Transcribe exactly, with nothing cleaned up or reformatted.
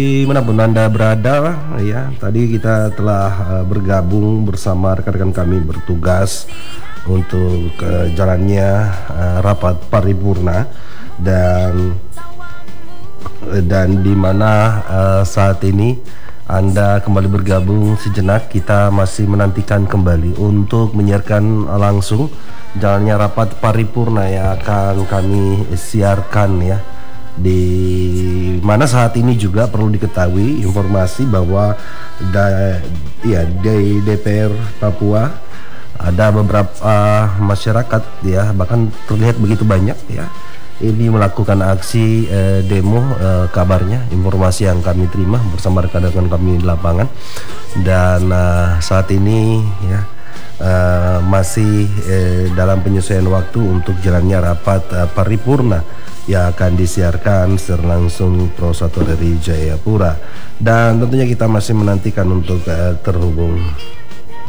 Dimanapun Anda berada, ya, tadi kita telah uh, bergabung bersama rekan-rekan kami bertugas untuk uh, jalannya uh, rapat paripurna dan dan di mana uh, saat ini Anda kembali bergabung sejenak. Kita masih menantikan kembali untuk menyiarkan langsung jalannya rapat paripurna yang akan kami siarkan, ya, di mana saat ini juga perlu diketahui informasi bahwa da, ya, di D P R Papua ada beberapa uh, masyarakat, ya, bahkan terlihat begitu banyak, ya, ini melakukan aksi uh, demo, uh, kabarnya informasi yang kami terima bersama rekan-rekan kami di lapangan. Dan uh, saat ini, ya, uh, masih uh, dalam penyesuaian waktu untuk jalannya rapat uh, paripurna yang akan disiarkan secara langsung Pro satu dari Jayapura. Dan tentunya kita masih menantikan untuk uh, terhubung.